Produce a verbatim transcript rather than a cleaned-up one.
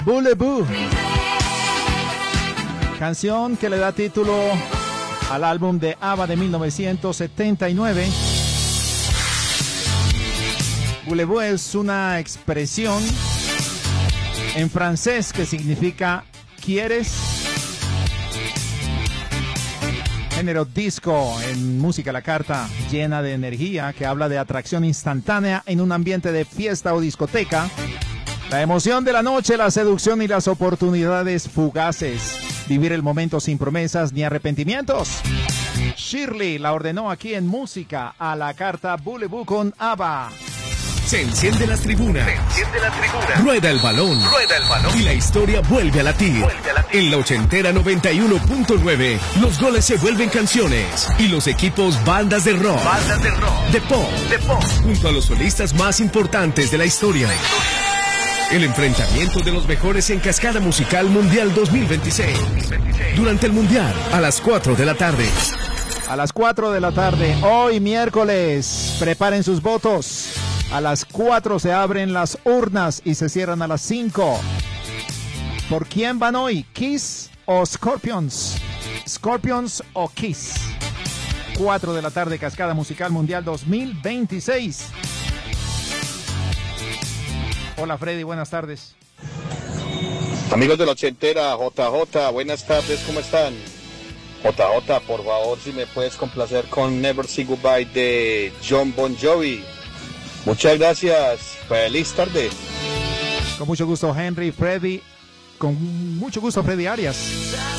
Voulez-vous, canción que le da título al álbum de ABBA de mil novecientos setenta y nueve. Voulez-vous es una expresión en francés que significa ¿quieres? Género disco en música a la carta, llena de energía, que habla de atracción instantánea en un ambiente de fiesta o discoteca. La emoción de la noche, la seducción y las oportunidades fugaces. Vivir el momento sin promesas ni arrepentimientos. Shirley la ordenó aquí en música a la carta Voulez-vous con ABBA. Se encienden las tribunas. Se enciende la tribuna. Rueda el balón. Rueda el balón. Y la historia vuelve a latir. Vuelve a latir. En la ochentera noventa y uno punto nueve, los goles se vuelven canciones. Y los equipos bandas de rock. Bandas de rock. De pop. De pop. Junto a los solistas más importantes de la historia. El enfrentamiento de los mejores en Cascada Musical Mundial dos mil veintiséis. Durante el Mundial, a las cuatro de la tarde. A las cuatro de la tarde, hoy miércoles, preparen sus votos. A las cuatro se abren las urnas y se cierran a las cinco. ¿Por quién van hoy? ¿Kiss o Scorpions? ¿Scorpions o Kiss? cuatro de la tarde, Cascada Musical Mundial dos mil veintiséis. Hola Freddy, buenas tardes. Amigos de la ochentera, J J, buenas tardes, ¿cómo están? J J, por favor, si me puedes complacer con Never Say Goodbye de John Bon Jovi. Muchas gracias, feliz tarde. Con mucho gusto Henry, Freddy, con mucho gusto Freddy Arias.